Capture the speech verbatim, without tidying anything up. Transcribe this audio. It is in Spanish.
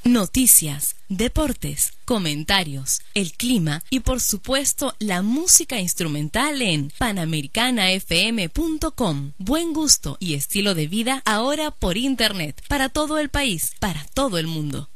Noticias, deportes, comentarios, el clima y por supuesto la música instrumental en panamericana f m punto com. Buen gusto y estilo de vida ahora por internet, para todo el país, para todo el mundo.